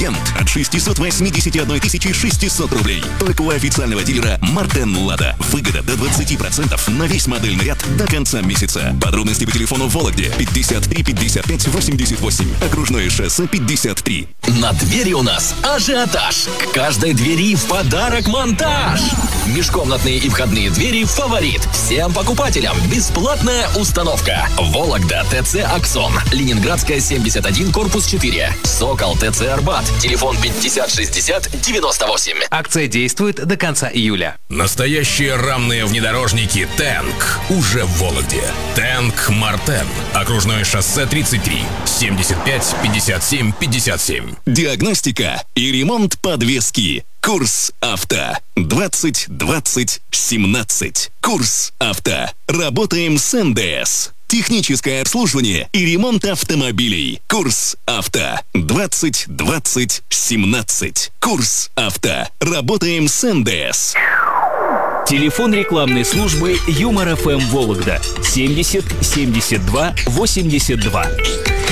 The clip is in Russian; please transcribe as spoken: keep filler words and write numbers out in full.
уикенд от шестьсот восемьдесят одна тысяча шестьсот рублей. Только у официального дилера Мартен Лада. Выгода до двадцати процентов на весь модельный ряд до конца месяца. Подробности по телефону в Вологде пятьдесят три пятьдесят пять восемьдесят восемь. Окружное шоссе пятьдесят три. На двери у нас ажиотаж. К каждой двери в подарок монтаж. Межкомнатные и входные двери «Фаворит». Всем покупателям бесплатная установка. Вологда, ТЦ «Аксон». Ленинградская, семьдесят один, корпус четыре. Сокол, ТЦ «Арбат». Телефон пятьдесят шестьдесят девяносто восемь. Акция действует до конца июля. Настоящие рамные внедорожники «Тэнк» уже в Вологде. «Тэнк Мартен». Окружное шоссе тридцать три. семьдесят пять пятьдесят семь пятьдесят семь. Диагностика и ремонт подвески. Курс авто. двадцать двадцать семнадцать. Курс авто. Работаем с эн дэ эс. Техническое обслуживание и ремонт автомобилей. Курс авто. двадцать двадцать семнадцать. Курс авто. Работаем с эн дэ эс. Телефон рекламной службы Юмор эф эм Вологда семьдесят семьдесят два восемьдесят два.